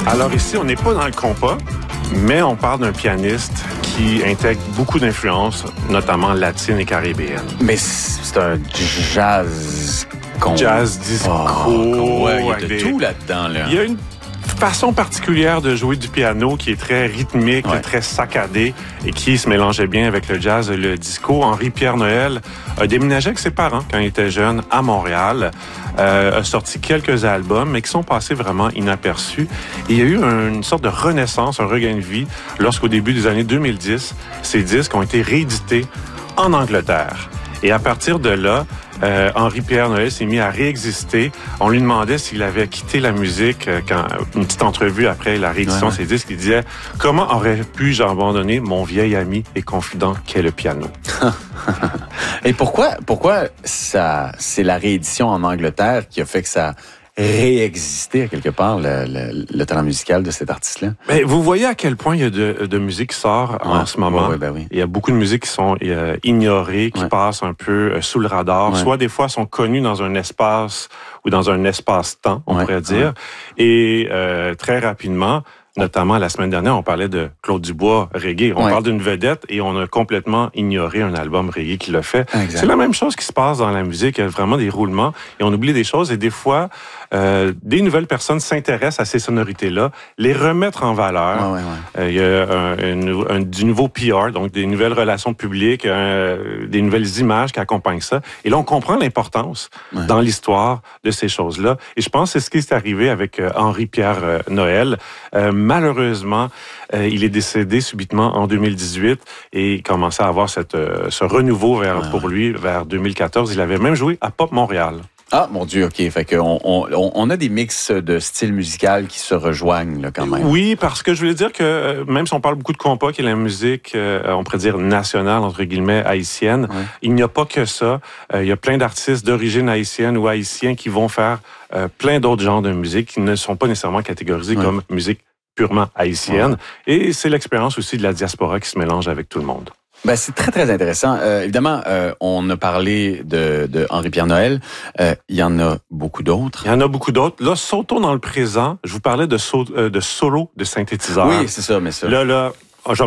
Alors ici, on n'est pas dans le compas, mais on parle d'un pianiste qui intègre beaucoup d'influences, notamment latines et caribéennes. Mais c'est un jazz... Jazz, disco... ouais, il y a de tout là-dedans. Là. Il y a une façon particulière de jouer du piano qui est très rythmique, très saccadée et qui se mélangeait bien avec le jazz et le disco. Henri-Pierre Noël a déménagé avec ses parents quand il était jeune à Montréal, a sorti quelques albums mais qui sont passés vraiment inaperçus. Et il y a eu une sorte de renaissance, un regain de vie lorsqu'au début des années 2010, ces disques ont été réédités en Angleterre. Et à partir de là, Henri-Pierre Noël s'est mis à réexister. On lui demandait s'il avait quitté la musique quand une petite entrevue après la réédition de ses disques, il disait « Comment aurais puis-je abandonner mon vieil ami et confident qu'est le piano? » Et pourquoi ça, c'est la réédition en Angleterre qui a fait que ça réexister à quelque part le talent musical de cet artiste-là? Mais vous voyez à quel point il y a de musique qui sort en ce moment. Oui. Il y a beaucoup de musiques qui sont ignorées, qui passent un peu sous le radar, soit des fois sont connues dans un espace ou dans un espace-temps, on pourrait dire. Et très rapidement, notamment la semaine dernière, on parlait de Claude Dubois, reggae. On parle d'une vedette et on a complètement ignoré un album reggae qui l'a fait. Exact. C'est la même chose qui se passe dans la musique. Il y a vraiment des roulements et on oublie des choses. Et des fois, des nouvelles personnes s'intéressent à ces sonorités-là, les remettre en valeur. Il y a du nouveau PR, donc des nouvelles relations publiques, des nouvelles images qui accompagnent ça. Et là, on comprend l'importance dans l'histoire de ces choses-là. Et je pense que c'est ce qui est arrivé avec Henri-Pierre Noël. Malheureusement, il est décédé subitement en 2018 et il commençait à avoir ce renouveau pour lui vers 2014. Il avait même joué à Pop Montréal. Ah, mon Dieu, OK. Fait on a des mix de styles musicaux qui se rejoignent, là, quand même. Oui, parce que je voulais dire que même si on parle beaucoup de compas, qui est la musique, on pourrait dire nationale, entre guillemets, haïtienne, il n'y a pas que ça. Il y a plein d'artistes d'origine haïtienne ou haïtiens qui vont faire plein d'autres genres de musique qui ne sont pas nécessairement catégorisés comme musique purement haïtienne. Et c'est l'expérience aussi de la diaspora qui se mélange avec tout le monde. Ben, c'est très, très intéressant. Évidemment, on a parlé de Henri-Pierre Noël. Il y en a beaucoup d'autres. Il y en a beaucoup d'autres. Là, sautons dans le présent. Je vous parlais de solo de synthétiseur. Oui, c'est ça, mais ça. Là,